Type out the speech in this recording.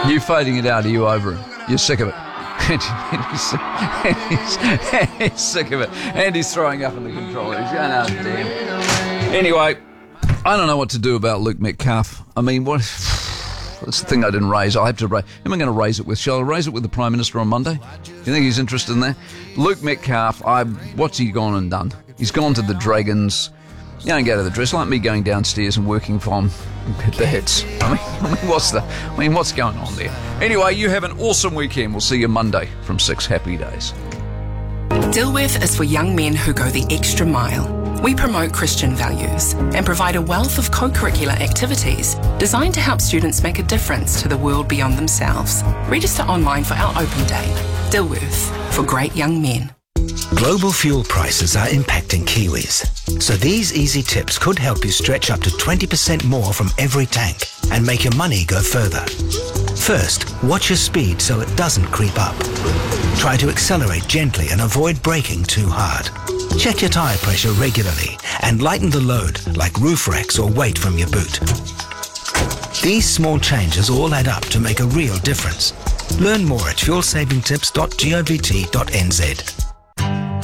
You fading it out, are you over it? You're sick of it. He's sick of it. And he's throwing up in the controller. He's going, oh, damn. Anyway, I don't know what to do about Luke Metcalf. I mean, what... That's the thing I didn't raise. I have to raise. Who am I going to raise it with? Shall I raise it with the Prime Minister on Monday? Do you think he's interested in that? Luke Metcalf, what's he gone and done? He's gone to the Dragons. You don't go to the dress like me going downstairs and working from the hits. What's going on there? Anyway, you have an awesome weekend. We'll see you Monday from 6 Happy Days. Dilworth is for young men who go the extra mile. We promote Christian values and provide a wealth of co-curricular activities designed to help students make a difference to the world beyond themselves. Register online for our open day. Dilworth, for great young men. Global fuel prices are impacting Kiwis, so these easy tips could help you stretch up to 20% more from every tank and make your money go further. First, watch your speed so it doesn't creep up. Try to accelerate gently and avoid braking too hard. Check your tyre pressure regularly and lighten the load like roof racks or weight from your boot. These small changes all add up to make a real difference. Learn more at fuelsavingtips.govt.nz.